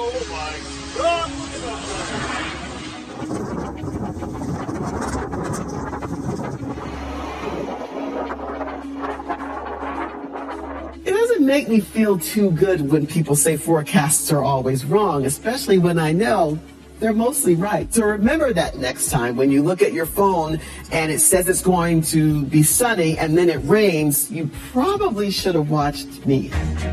Oh my God, look at that. It doesn't make me feel too good when people say forecasts are always wrong, especially when I know they're mostly right. So remember that next time when you look at your phone and it says it's going to be sunny and then it rains, you probably should have watched me.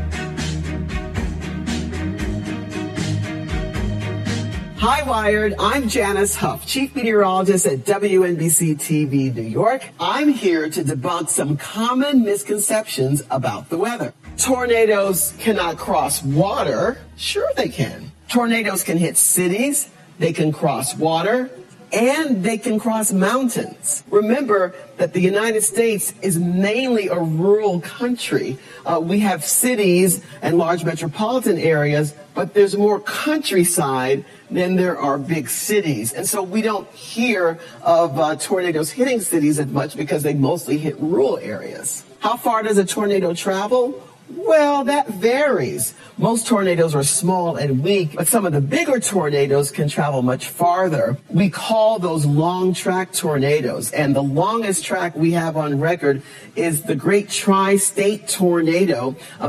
Hi, Wired. I'm Janice Huff, Chief Meteorologist at WNBC TV New York. I'm here to debunk some common misconceptions about the weather. Tornadoes cannot cross water. Sure they can. Tornadoes can hit cities, they can cross water, and they can cross mountains. Remember that the United States is mainly a rural country. We have cities and large metropolitan areas, but there's more countryside than there are big cities. And so we don't hear of tornadoes hitting cities as much because they mostly hit rural areas. How far does a tornado travel? Well, that varies. Most tornadoes are small and weak, but some of the bigger tornadoes can travel much farther. We call those long track tornadoes, and the longest track we have on record is the Great Tri-State Tornado of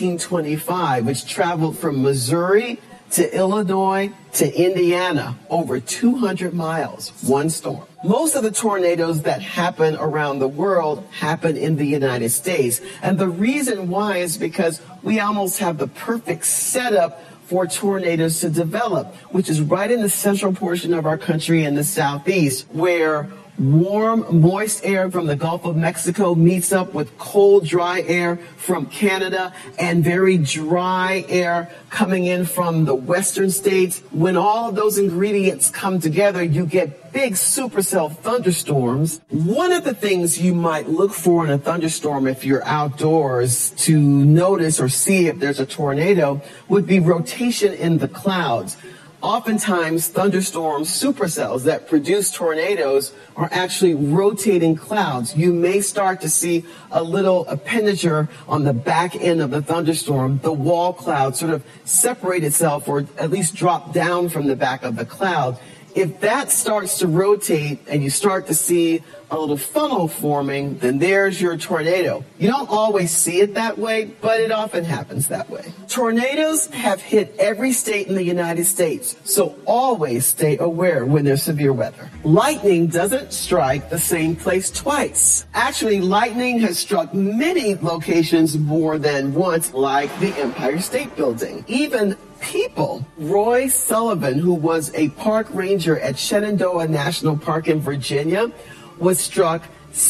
1925, which traveled from Missouri to Illinois to Indiana, over 200 miles, one storm. Most of the tornadoes that happen around the world happen in the United States. And the reason why is because we almost have the perfect setup for tornadoes to develop, which is right in the central portion of our country in the southeast, where warm, moist air from the Gulf of Mexico meets up with cold, dry air from Canada and very dry air coming in from the western states. When all of those ingredients come together, you get big supercell thunderstorms. One of the things you might look for in a thunderstorm if you're outdoors to notice or see if there's a tornado would be rotation in the clouds. Oftentimes, thunderstorms, supercells that produce tornadoes are actually rotating clouds. You may start to see a little appendager on the back end of the thunderstorm. The wall cloud sort of separate itself or at least drop down from the back of the cloud. If that starts to rotate and you start to see a little funnel forming, then there's your tornado. You don't always see it that way, but it often happens that way. Tornadoes have hit every state in the United States, so always stay aware when there's severe weather. Lightning doesn't strike the same place twice. Actually, lightning has struck many locations more than once, like the Empire State Building. Even people. Roy Sullivan, who was a park ranger at Shenandoah National Park in Virginia, was struck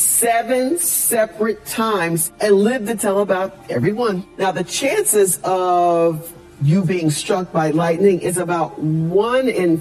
7 separate times and lived to tell about every one. Now, the chances of you being struck by lightning is about 1 in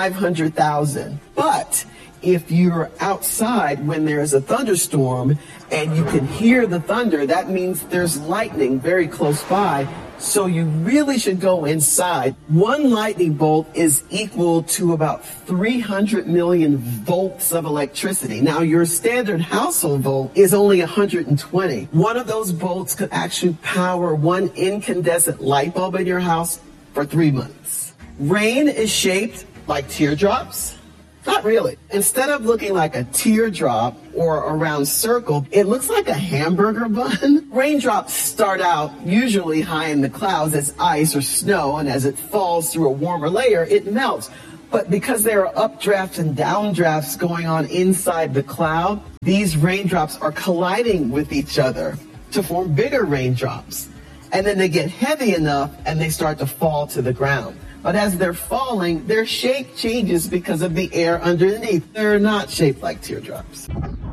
500,000. But if you're outside when there's a thunderstorm and you can hear the thunder, that means there's lightning very close by. So you really should go inside. One lightning bolt is equal to about 300 million volts of electricity. Now, your standard household volt is only 120. One of those bolts could actually power one incandescent light bulb in your house for 3 months. Rain is shaped like teardrops. Not really. Instead of looking like a teardrop or a round circle, it looks like a hamburger bun. Raindrops start out usually high in the clouds as ice or snow, and as it falls through a warmer layer, it melts. But because there are updrafts and downdrafts going on inside the cloud, these raindrops are colliding with each other to form bigger raindrops. And then they get heavy enough and they start to fall to the ground. But as they're falling, their shape changes because of the air underneath. They're not shaped like teardrops.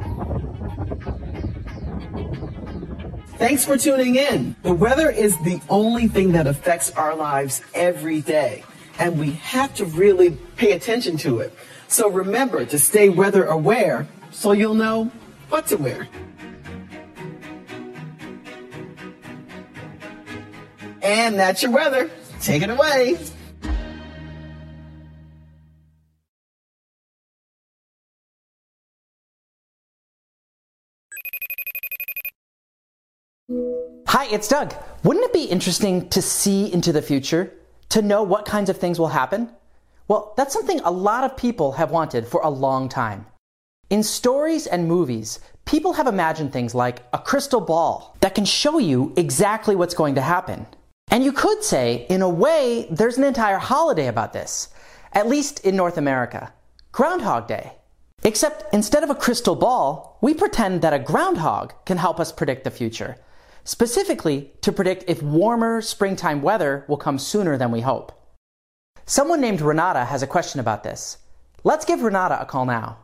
Thanks for tuning in. The weather is the only thing that affects our lives every day, and we have to really pay attention to it. So remember to stay weather aware so you'll know what to wear. And that's your weather. Take it away. Hi, it's Doug. Wouldn't it be interesting to see into the future? To know what kinds of things will happen? Well, that's something a lot of people have wanted for a long time. In stories and movies, people have imagined things like a crystal ball that can show you exactly what's going to happen. And you could say, in a way, there's an entire holiday about this, at least in North America, Groundhog Day. Except instead of a crystal ball, we pretend that a groundhog can help us predict the future, specifically to predict if warmer springtime weather will come sooner than we hope. Someone named Renata has a question about this. Let's give Renata a call now.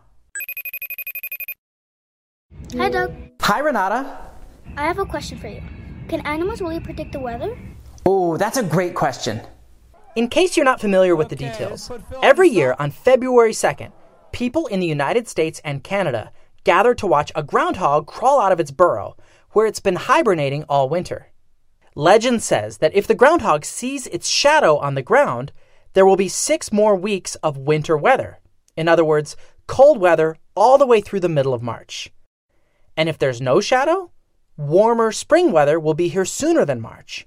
Hi, Doug. Hi, Renata. I have a question for you. Can animals really predict the weather? Oh, that's a great question. In case you're not familiar with the details, every year on February 2nd, people in the United States and Canada gather to watch a groundhog crawl out of its burrow, where it's been hibernating all winter. Legend says that if the groundhog sees its shadow on the ground, there will be 6 more weeks of winter weather. In other words, cold weather all the way through the middle of March. And if there's no shadow, warmer spring weather will be here sooner than March.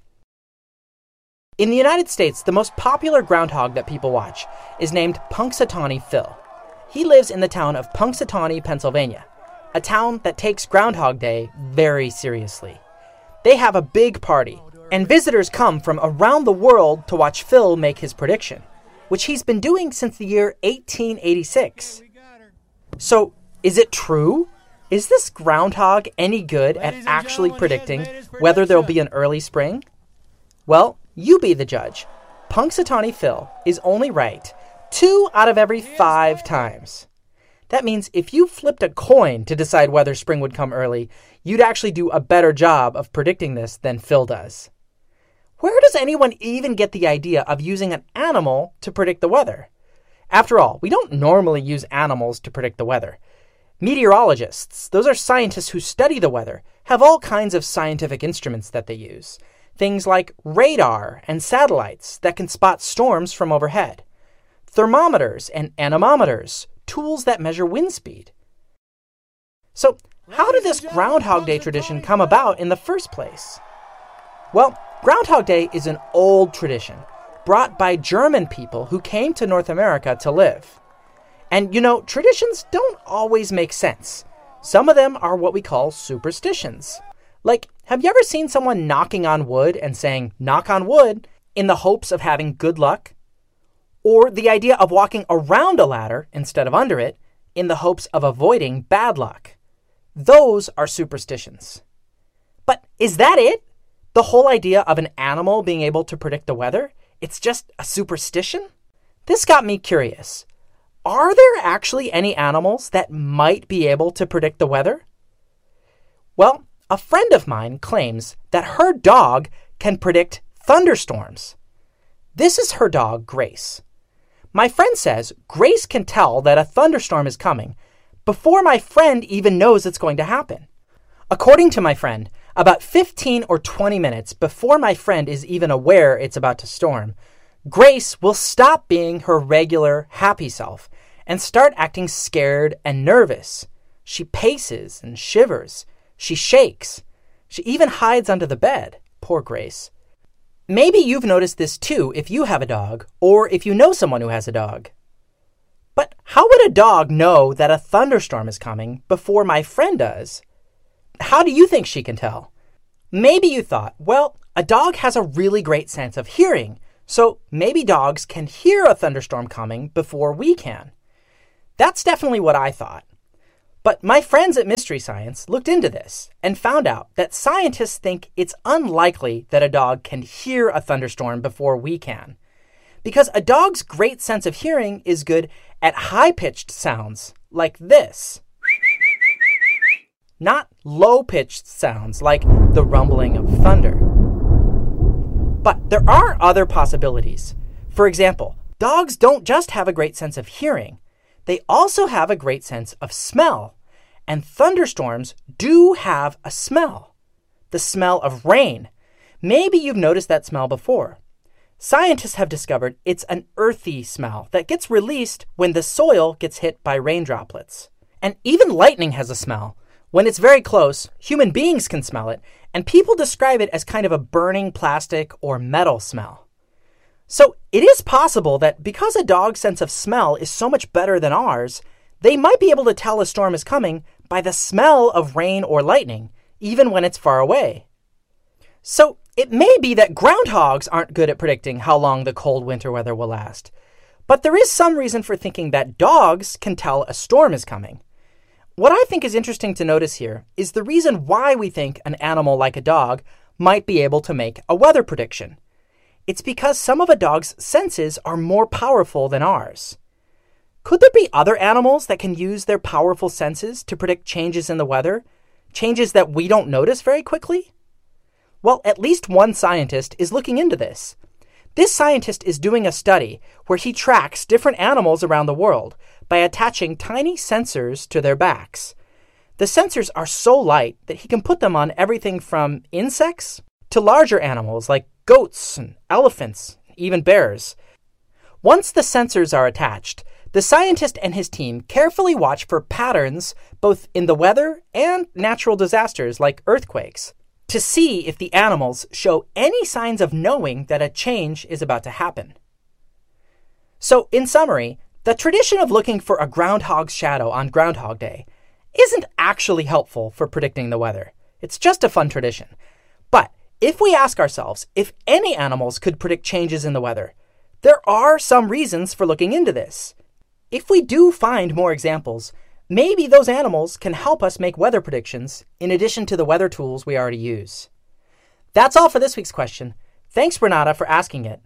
In the United States, the most popular groundhog that people watch is named Punxsutawney Phil. He lives in the town of Punxsutawney, Pennsylvania, a town that takes Groundhog Day very seriously. They have a big party, and visitors come from around the world to watch Phil make his prediction, which he's been doing since the year 1886. So, is it true? Is this groundhog any good at actually predicting whether there'll be an early spring? Well, you be the judge. Punxsutawney Phil is only right 2 out of every 5 times. That means if you flipped a coin to decide whether spring would come early, you'd actually do a better job of predicting this than Phil does. Where does anyone even get the idea of using an animal to predict the weather? After all, we don't normally use animals to predict the weather. Meteorologists, those are scientists who study the weather, have all kinds of scientific instruments that they use. Things like radar and satellites that can spot storms from overhead. Thermometers and anemometers, tools that measure wind speed. So, how did this Groundhog Day tradition come about in the first place? Well, Groundhog Day is an old tradition brought by German people who came to North America to live. And you know, traditions don't always make sense. Some of them are what we call superstitions. Like, have you ever seen someone knocking on wood and saying, "knock on wood," in the hopes of having good luck? Or the idea of walking around a ladder instead of under it in the hopes of avoiding bad luck? Those are superstitions. But is that it? The whole idea of an animal being able to predict the weather? It's just a superstition? This got me curious. Are there actually any animals that might be able to predict the weather? Well, a friend of mine claims that her dog can predict thunderstorms. This is her dog, Grace. My friend says Grace can tell that a thunderstorm is coming before my friend even knows it's going to happen. According to my friend, about 15 or 20 minutes before my friend is even aware it's about to storm, Grace will stop being her regular happy self and start acting scared and nervous. She paces and shivers. She shakes. She even hides under the bed. Poor Grace. Maybe you've noticed this too if you have a dog, or if you know someone who has a dog. But how would a dog know that a thunderstorm is coming before my friend does? How do you think she can tell? Maybe you thought, well, a dog has a really great sense of hearing, so maybe dogs can hear a thunderstorm coming before we can. That's definitely what I thought. But my friends at Mystery Science looked into this and found out that scientists think it's unlikely that a dog can hear a thunderstorm before we can. Because a dog's great sense of hearing is good at high-pitched sounds like this. Not low-pitched sounds like the rumbling of thunder. But there are other possibilities. For example, dogs don't just have a great sense of hearing. They also have a great sense of smell. And thunderstorms do have a smell. The smell of rain. Maybe you've noticed that smell before. Scientists have discovered it's an earthy smell that gets released when the soil gets hit by rain droplets. And even lightning has a smell. When it's very close, human beings can smell it, and people describe it as kind of a burning plastic or metal smell. So it is possible that because a dog's sense of smell is so much better than ours, they might be able to tell a storm is coming by the smell of rain or lightning, even when it's far away. So it may be that groundhogs aren't good at predicting how long the cold winter weather will last. But there is some reason for thinking that dogs can tell a storm is coming. What I think is interesting to notice here is the reason why we think an animal like a dog might be able to make a weather prediction. It's because some of a dog's senses are more powerful than ours. Could there be other animals that can use their powerful senses to predict changes in the weather? Changes that we don't notice very quickly? Well, at least one scientist is looking into this. This scientist is doing a study where he tracks different animals around the world by attaching tiny sensors to their backs. The sensors are so light that he can put them on everything from insects to larger animals like goats and elephants, even bears. Once the sensors are attached, the scientist and his team carefully watch for patterns both in the weather and natural disasters like earthquakes to see if the animals show any signs of knowing that a change is about to happen. So, in summary, the tradition of looking for a groundhog's shadow on Groundhog Day isn't actually helpful for predicting the weather. It's just a fun tradition. But if we ask ourselves if any animals could predict changes in the weather, there are some reasons for looking into this. If we do find more examples, maybe those animals can help us make weather predictions in addition to the weather tools we already use. That's all for this week's question. Thanks, Renata, for asking it.